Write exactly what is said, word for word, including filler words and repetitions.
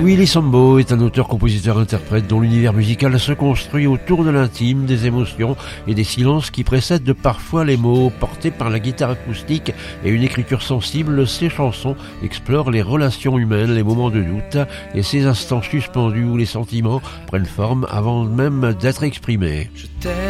Willy Sambo est un auteur-compositeur-interprète dont l'univers musical se construit autour de l'intime, des émotions et des silences qui précèdent parfois les mots. Portés par la guitare acoustique et une écriture sensible, ses chansons explorent les relations humaines, les moments de doute et ces instants suspendus où les sentiments prennent forme avant même d'être exprimés.